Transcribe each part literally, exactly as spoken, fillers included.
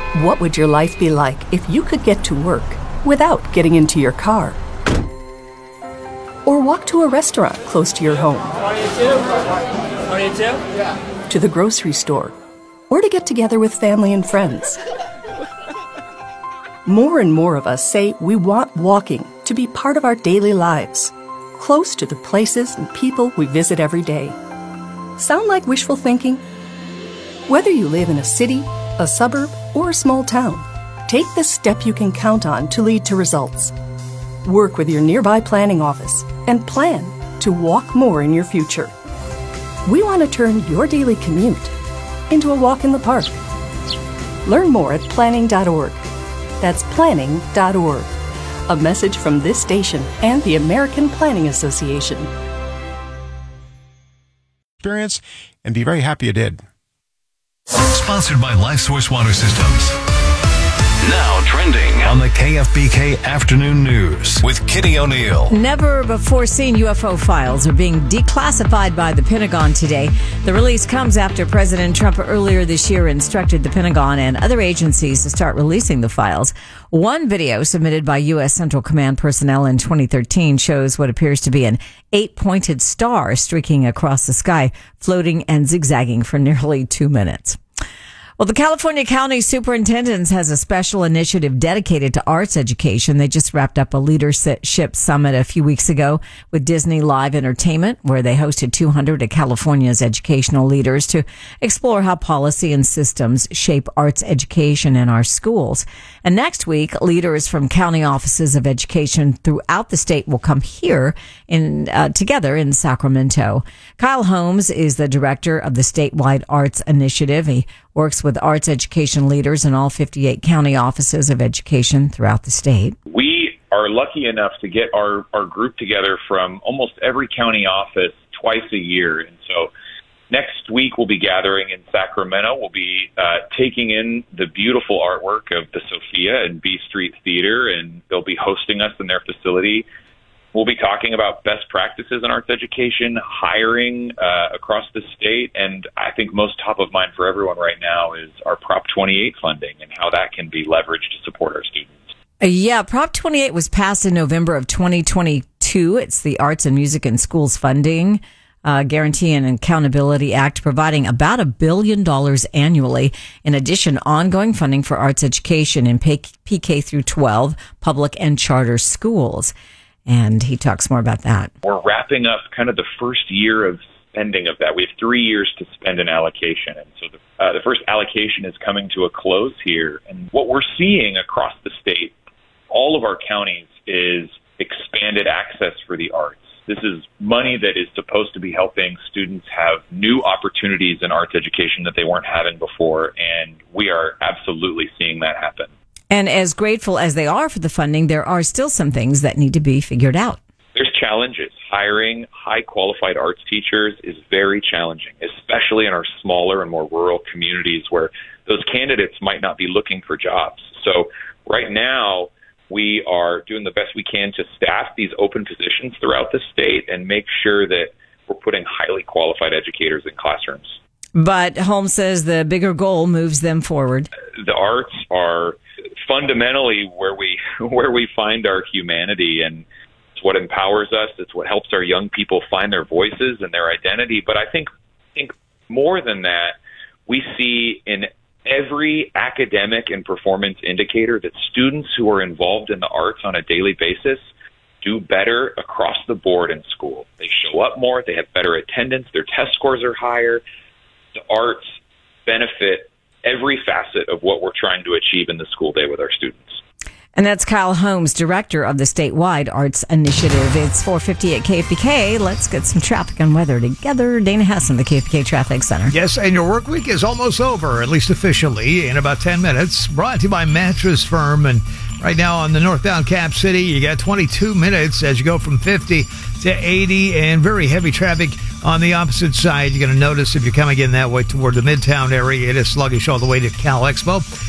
What would your life be like if you could get to work without getting into your car? Or walk to a restaurant close to your home? To the grocery store? Or to get together with family and friends? More and more of us say we want walking to be part of our daily lives, close to the places and people we visit every day. Sound like wishful thinking? Whether you live in a city, a suburb, or a small town, take the step you can count on to lead to results. Work with your nearby planning office and plan to walk more in your future. We want to turn your daily commute into a walk in the park. Learn more at planning dot org. That's planning dot org. A message from this station and the American Planning Association. Experience and be very happy you did. Sponsored by LifeSource Water Systems. Now trending on the K F B K Afternoon News with Kitty O'Neill. Never before seen U F O files are being declassified by the Pentagon today. The release comes after President Trump earlier this year instructed the Pentagon and other agencies to start releasing the files. One video submitted by U S Central Command personnel in twenty thirteen shows what appears to be an eight-pointed star streaking across the sky, floating and zigzagging for nearly two minutes. Well, the California County Superintendents has a special initiative dedicated to arts education. They just wrapped up a leadership summit a few weeks ago with Disney Live Entertainment, where they hosted two hundred of California's educational leaders to explore how policy and systems shape arts education in our schools. And next week, leaders from county offices of education throughout the state will come here in uh, together in Sacramento. Kyle Holmes is the director of the statewide arts initiative. He works with arts education leaders in all fifty-eight county offices of education throughout the state. We are lucky enough to get our, our group together from almost every county office twice a year. And so next week we'll be gathering in Sacramento. We'll be uh, taking in the beautiful artwork of the Sophia and B Street Theater, and they'll be hosting us in their facility. We'll be talking about best practices in arts education, hiring uh, across the state, and I think most top of mind for everyone right now is our Prop twenty-eight funding and how that can be leveraged to support our students. Uh, yeah, Prop twenty-eight was passed in November of twenty twenty-two. It's the Arts and Music in Schools Funding uh, Guarantee and Accountability Act, providing about a billion dollars annually. In addition, ongoing funding for arts education in P K through twelve public and charter schools. And he talks more about that. We're wrapping up kind of the first year of spending of that. We have three years to spend an allocation. And so the, uh, the first allocation is coming to a close here. And what we're seeing across the state, all of our counties, is expanded access for the arts. This is money that is supposed to be helping students have new opportunities in arts education that they weren't having before. And we are absolutely seeing that happen. And as grateful as they are for the funding, there are still some things that need to be figured out. There's challenges. Hiring high-qualified arts teachers is very challenging, especially in our smaller and more rural communities where those candidates might not be looking for jobs. So right now, we are doing the best we can to staff these open positions throughout the state and make sure that we're putting highly qualified educators in classrooms. But Holmes says the bigger goal moves them forward. The arts are fundamentally where we where we find our humanity, and it's what empowers us. It's what helps our young people find their voices and their identity. But I think think more than that, we see in every academic and performance indicator that students who are involved in the arts on a daily basis do better across the board in school. They show up more, they have better attendance, their test scores are higher. The arts benefit every facet of what we're trying to achieve in the school day with our students. And that's Kyle Holmes, director of the statewide arts initiative. It's four fifty-eight K F B K. Let's get some traffic and weather together. Dana Hassan, the K F B K Traffic Center. Yes, and your work week is almost over, at least officially, in about ten minutes. Brought to you by Mattress Firm. And right now on the northbound Cap City, you got twenty-two minutes as you go from fifty to eighty, and very heavy traffic on the opposite side. You're going to notice if you're coming in that way toward the Midtown area, it is sluggish all the way to Cal Expo.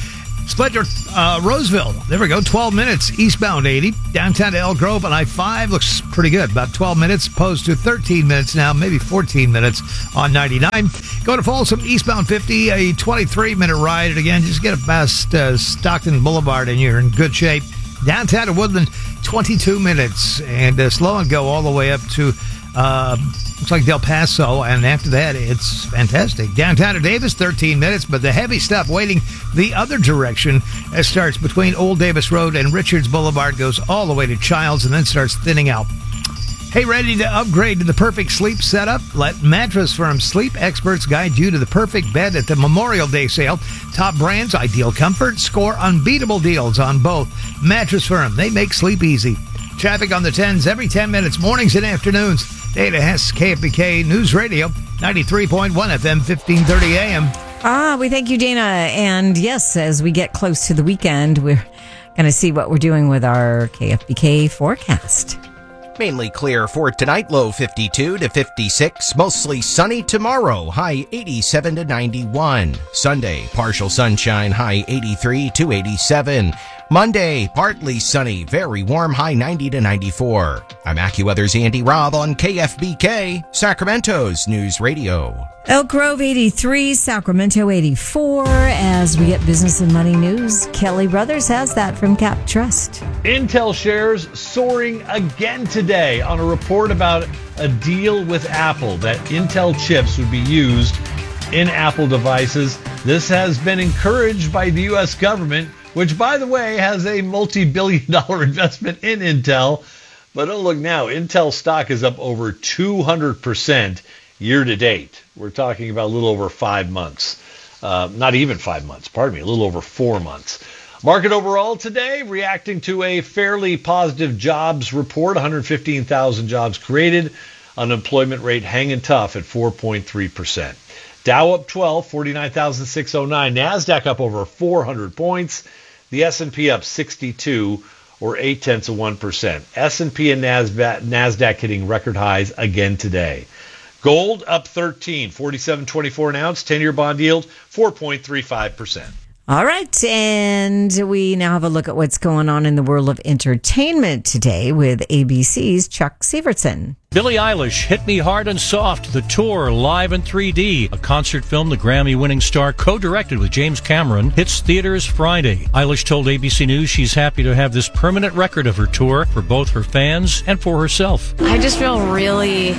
Splinter, uh, Roseville. There we go. twelve minutes eastbound eighty. Downtown to Elk Grove on I five looks pretty good. About twelve minutes opposed to thirteen minutes now, maybe fourteen minutes on ninety-nine. Go to Folsom eastbound fifty, a twenty-three minute ride. And again, just get past uh, Stockton Boulevard and you're in good shape. Downtown to Woodland, twenty-two minutes. And uh, slow and go all the way up to, uh, looks like Del Paso. And after that, it's fantastic. Downtown to Davis, thirteen minutes. But the heavy stuff waiting the other direction as starts between Old Davis Road and Richards Boulevard, goes all the way to Childs and then starts thinning out. Hey, ready to upgrade to the perfect sleep setup? Let Mattress Firm sleep experts guide you to the perfect bed at the Memorial Day sale. Top brands, ideal comfort, score unbeatable deals on both. Mattress Firm, they make sleep easy. Traffic on the tens every ten minutes, mornings and afternoons. Data Hess, K F B K News Radio, ninety-three point one F M, fifteen thirty A M. Ah, we thank you, Dana. And yes, as we get close to the weekend, we're going to see what we're doing with our K F B K forecast. Mainly clear for tonight, low fifty-two to fifty-six. Mostly sunny tomorrow, high eighty-seven to ninety-one. Sunday, partial sunshine, high eighty-three to eighty-seven. Monday, partly sunny, very warm, high ninety to ninety-four. I'm AccuWeather's Andy Robb on K F B K, Sacramento's News Radio. Elk Grove eighty-three, Sacramento eighty-four. As we get business and money news, Kelly Brothers has that from Cap Trust. Intel shares soaring again today on a report about a deal with Apple that Intel chips would be used in Apple devices. This has been encouraged by the U S government, which, by the way, has a multi-billion dollar investment in Intel. But oh, look now, Intel stock is up over two hundred percent year to date. We're talking about a little over five months. Uh, not even five months, pardon me, a little over four months. Market overall today reacting to a fairly positive jobs report, one hundred fifteen thousand jobs created. Unemployment rate hanging tough at four point three percent. Dow up twelve, forty-nine thousand six hundred nine. NASDAQ up over four hundred points. The S and P up sixty-two, or eight tenths of one percent. S and P and NASDAQ, NASDAQ hitting record highs again today. Gold up thirteen, forty-seven twenty-four an ounce. ten-year bond yield, four point three five percent. All right, and we now have a look at what's going on in the world of entertainment today with A B C's Chuck Severson. Billie Eilish, Hit Me Hard and Soft, the tour live in three D. A concert film the Grammy-winning star co-directed with James Cameron hits theaters Friday. Eilish told A B C News she's happy to have this permanent record of her tour for both her fans and for herself. I just feel really...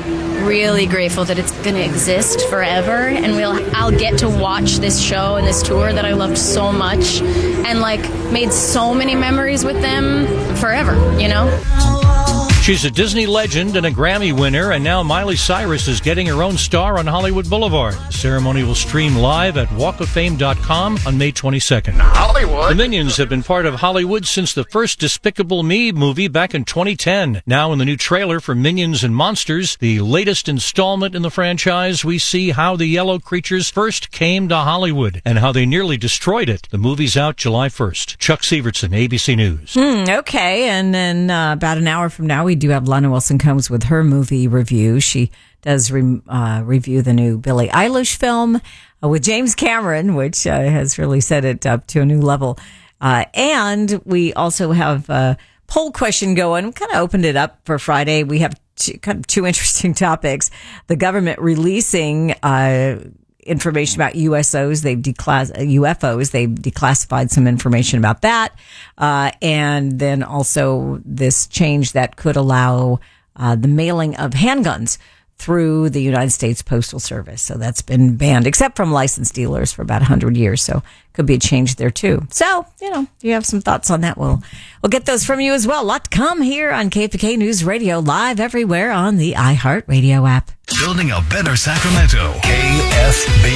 really grateful that it's going to exist forever, and we'll I'll get to watch this show and this tour that I loved so much and like made so many memories with them forever, you know? She's a Disney legend and a Grammy winner, and now Miley Cyrus is getting her own star on Hollywood Boulevard. The ceremony will stream live at walk of fame dot com on May twenty-second. Hollywood! The Minions have been part of Hollywood since the first Despicable Me movie back in twenty ten. Now in the new trailer for Minions and Monsters, the latest installment in the franchise, we see how the yellow creatures first came to Hollywood and how they nearly destroyed it. The movie's out July first. Chuck Severson, A B C News. Hmm, okay, and then uh, about an hour from now, we do have Lana Wilson-Combs with her movie review. She does re- uh, review the new Billie Eilish film uh, with James Cameron, which uh, has really set it up to a new level. Uh, and we also have a poll question going. We kind of opened it up for Friday. We have two, kind of two interesting topics. The government releasing uh, information about U S Os. They've declass U F Os. They've declassified some information about that. Uh, and then also this change that could allow uh, the mailing of handguns through the United States Postal Service. So that's been banned, except from licensed dealers for about one hundred years. So could be a change there too. So, you know, if you have some thoughts on that, we'll, we'll get those from you as well. A lot to come here on K F B K News Radio, live everywhere on the iHeartRadio app. Building a better Sacramento. K F B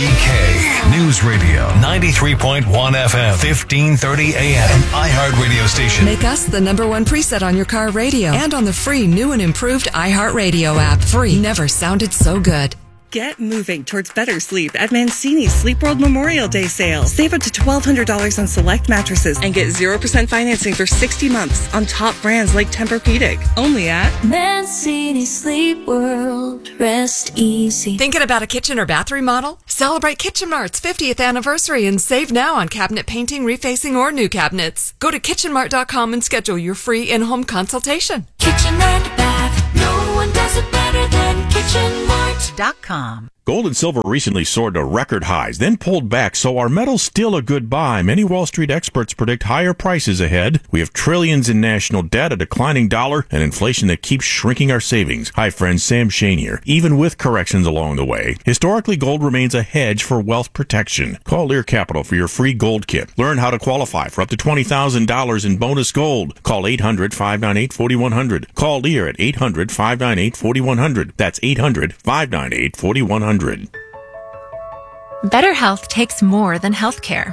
K News Radio. ninety-three point one F M. fifteen thirty A M. An iHeartRadio station. Make us the number one preset on your car radio and on the free new and improved iHeartRadio app. Free. Never sounded so good. Get moving towards better sleep at Mancini's Sleep World Memorial Day sale. Save up to twelve hundred dollars on select mattresses and get zero percent financing for sixty months on top brands like Tempur-Pedic. Only at Mancini Sleep World. Rest easy. Thinking about a kitchen or bath remodel? Celebrate Kitchen Mart's fiftieth anniversary and save now on cabinet painting, refacing, or new cabinets. Go to kitchen mart dot com and schedule your free in-home consultation. Kitchen and bath. No one does it better than Kitchen Mart dot com. Gold and silver recently soared to record highs, then pulled back, so are metals still a good buy? Many Wall Street experts predict higher prices ahead. We have trillions in national debt, a declining dollar, and inflation that keeps shrinking our savings. Hi friends, Sam Shane here. Even with corrections along the way, historically gold remains a hedge for wealth protection. Call Lear Capital for your free gold kit. Learn how to qualify for up to twenty thousand dollars in bonus gold. Call eight hundred, five nine eight, four one zero zero. Call Lear at eight hundred, five nine eight, four one zero zero. That's eight hundred, five nine eight, four one zero zero. Better health takes more than healthcare.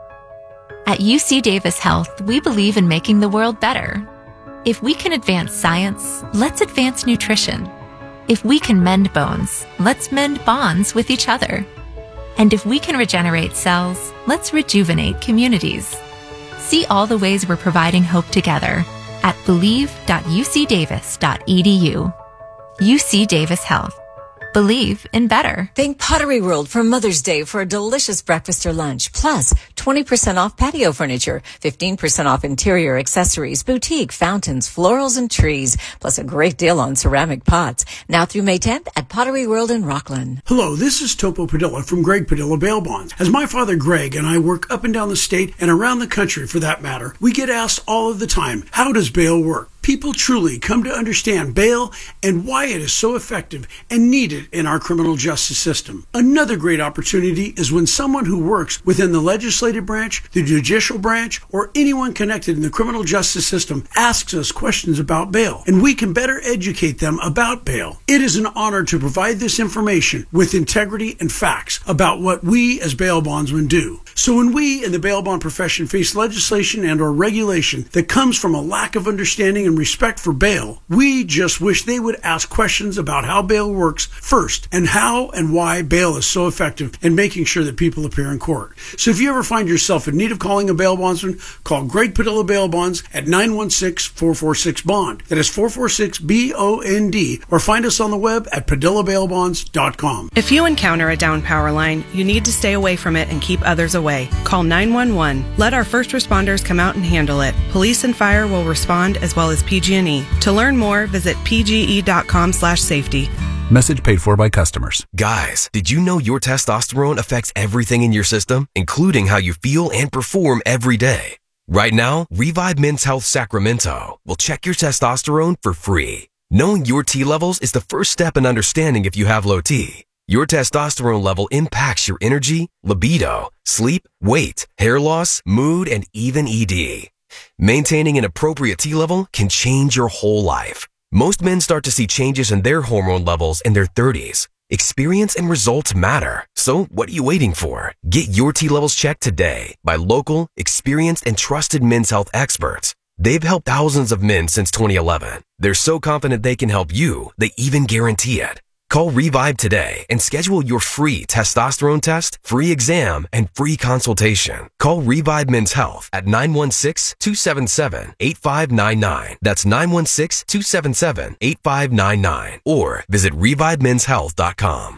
At U C Davis Health, we believe in making the world better. If we can advance science, let's advance nutrition. If we can mend bones, let's mend bonds with each other. And if we can regenerate cells, let's rejuvenate communities. See all the ways we're providing hope together at believe dot u c davis dot e d u. U C Davis Health. Believe in better. Think Pottery World for Mother's Day for a delicious breakfast or lunch. Plus, twenty percent off patio furniture, fifteen percent off interior accessories, boutique, fountains, florals, and trees. Plus a great deal on ceramic pots. Now through May tenth at Pottery World in Rockland. Hello, this is Topo Padilla from Greg Padilla Bail Bonds. As my father Greg and I work up and down the state and around the country for that matter, we get asked all of the time, how does bail work? People truly come to understand bail and why it is so effective and needed in our criminal justice system. Another great opportunity is when someone who works within the legislative branch, the judicial branch, or anyone connected in the criminal justice system asks us questions about bail, and we can better educate them about bail. It is an honor to provide this information with integrity and facts about what we as bail bondsmen do. So when we in the bail bond profession face legislation and or regulation that comes from a lack of understanding and respect for bail, we just wish they would ask questions about how bail works first and how and why bail is so effective in making sure that people appear in court. So if you ever find yourself in need of calling a bail bondsman, call Greg Padilla Bail Bonds at nine one six, four four six, BOND. That is four four six, B O N D, or find us on the web at padilla bail bonds dot com. If you encounter a down power line, you need to stay away from it and keep others away. Call nine one one. Let our first responders come out and handle it. Police and fire will respond as well as P G and E. To learn more, visit p g e dot com slash safety. Message paid for by customers. Guys, did you know your testosterone affects everything in your system, including how you feel and perform every day? Right now, Revive Men's Health Sacramento will check your testosterone for free. Knowing your T levels is the first step in understanding if you have low T. Your testosterone level impacts your energy, libido, sleep, weight, hair loss, mood, and even E D. Maintaining an appropriate T level can change your whole life. Most men start to see changes in their hormone levels in their thirties. Experience and results matter. So what are you waiting for? Get your T levels checked today by local, experienced, and trusted men's health experts. They've helped thousands of men since twenty eleven. They're so confident they can help you, they even guarantee it. Call Revive today and schedule your free testosterone test, free exam, and free consultation. Call Revive Men's Health at nine one six, two seven seven, eight five nine nine. That's nine one six, two seven seven, eight five nine nine. Or visit revive men's health dot com.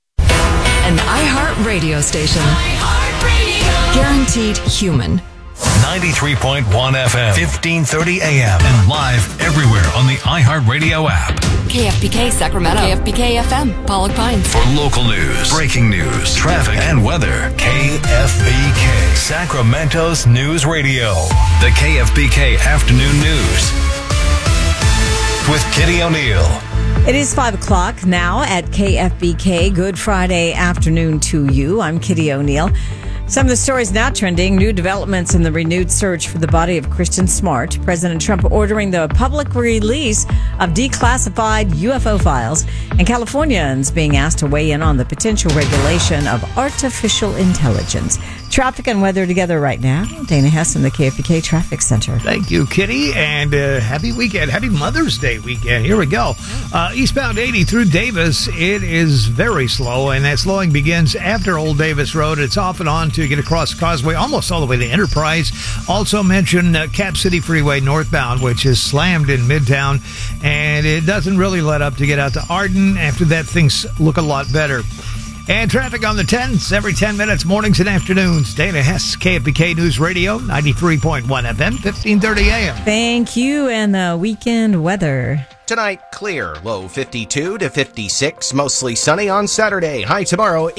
An iHeart radio station. iHeartRadio. Guaranteed human. ninety-three point one F M, fifteen thirty A M, and live everywhere on the iHeartRadio app. K F B K Sacramento. K F B K F M, Pollock Pines. For local news, breaking news, traffic, and weather, K F B K, Sacramento's news radio. The K F B K Afternoon News with Kitty O'Neill. It is five o'clock now at K F B K. Good Friday afternoon to you. I'm Kitty O'Neill. Some of the stories now trending, new developments in the renewed search for the body of Christian Smart. President Trump ordering the public release of declassified U F O files, and Californians being asked to weigh in on the potential regulation of artificial intelligence. Traffic and weather together right now. Dana Hess in the K F B K Traffic Center. Thank you, Kitty, and uh, happy weekend. Happy Mother's Day weekend. Here we go. Uh, eastbound eighty through Davis, it is very slow, and that slowing begins after Old Davis Road. It's off and on to get across the causeway, almost all the way to Enterprise. Also mention uh, Cap City Freeway northbound, which is slammed in Midtown, and it doesn't really let up to get out to Arden. After that, things look a lot better. And traffic on the tens every ten minutes, mornings and afternoons. Dana Hess, K F B K News Radio, ninety-three point one F M, fifteen thirty A M. Thank you, and the weekend weather. Tonight, clear, low fifty-two to fifty-six, mostly sunny on Saturday. High tomorrow.